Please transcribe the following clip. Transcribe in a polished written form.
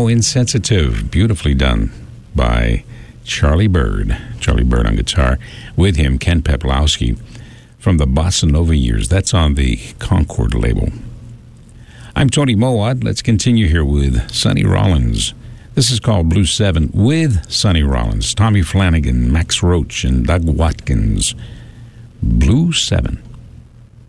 How Insensitive, beautifully done by Charlie Bird. Charlie Bird on guitar. With him, Ken Peplowski from the Bossa Nova years. That's on the Concord label. I'm Tony Mowat. Let's continue here with Sonny Rollins. This is called Blue 7 with Sonny Rollins, Tommy Flanagan, Max Roach, and Doug Watkins. Blue 7.